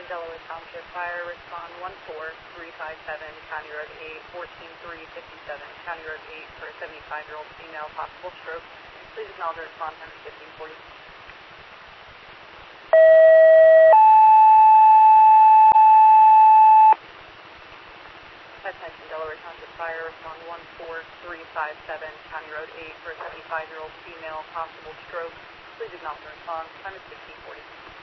Delaware Township Fire, respond 14357, County Road 8, 14357, County Road 8 for a 75-year-old female, possible stroke. Please acknowledge the response time is 1540. Attention Delaware Township Fire, respond 14357, County Road 8 for a 75-year-old female, possible stroke. Please acknowledge the response time is 1540.